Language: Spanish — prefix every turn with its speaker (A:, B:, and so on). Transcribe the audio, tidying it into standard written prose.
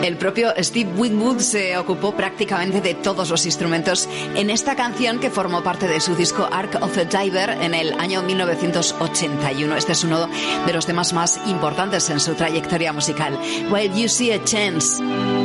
A: El propio Steve Winwood se ocupó prácticamente de todos los instrumentos en esta canción que formó parte de su disco Ark of a Diver en el año 1981. Este es uno de los temas más importantes en su trayectoria musical. While You See a Chance.